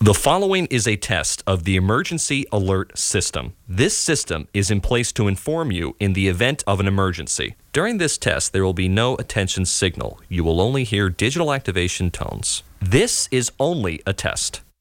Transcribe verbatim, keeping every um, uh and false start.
The following is a test of the emergency alert system. This system is in place to inform you in the event of an emergency. During this test, there will be no attention signal. You will only hear digital activation tones. This is only a test.